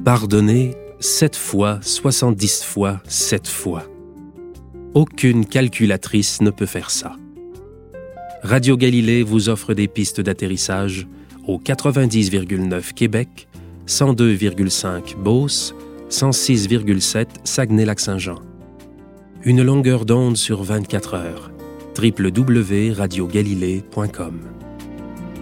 Pardonner 7 fois, 70 fois, 7 fois. Aucune calculatrice ne peut faire ça. Radio Galilée vous offre des pistes d'atterrissage au 90,9 Québec, 102,5 Beauce, 106,7 Saguenay-Lac-Saint-Jean. Une longueur d'onde sur 24 heures. www.radiogalilée.com